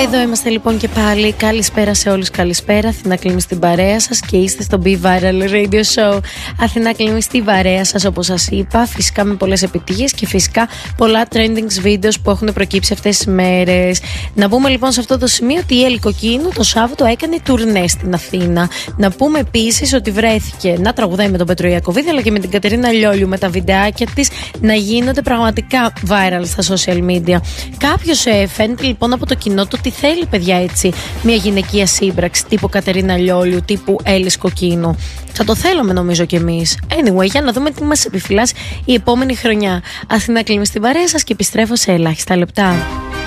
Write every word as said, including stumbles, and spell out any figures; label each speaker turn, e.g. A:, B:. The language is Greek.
A: Εδώ είμαστε λοιπόν και πάλι. Καλησπέρα σε όλους, καλησπέρα. Αθηνά Κλίμη στην παρέα σας και είστε στο Be Viral Radio Show. Αθηνά Κλίμη στην παρέα σας, όπως σας είπα, φυσικά με πολλές επιτυχίες και φυσικά πολλά trending videos που έχουν προκύψει αυτές τις μέρες. Να πούμε λοιπόν σε αυτό το σημείο ότι η Έλλη Κοκκίνου το Σάββατο έκανε τουρνέ στην Αθήνα. Να πούμε επίσης ότι βρέθηκε να τραγουδάει με τον Πέτρο Ιακωβίδη αλλά και με την Κατερίνα Λιόλιου, με τα βιντεάκια της να γίνονται πραγματικά viral στα social media. Κάποιος ε, φαίνεται λοιπόν από το κοινό του ότι θέλει, παιδιά, έτσι μια γυναικεία σύμπραξη τύπου Κατερίνα Λιόλιου, τύπου Έλλης Κοκκίνου. Θα το θέλαμε νομίζω κι εμείς. Anyway, για να δούμε τι μας επιφυλάσσει η επόμενη χρονιά. Αθηνά Κλίμη στην παρέα σας και επιστρέφω σε ελάχιστα λεπτά.